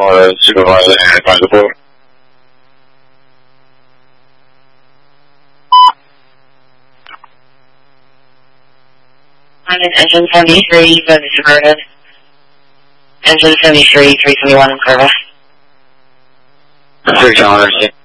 Florida supervisor and advisor report. I'm in engine 73, service diverted. Engine 73, 371 in service. 3 kilometers.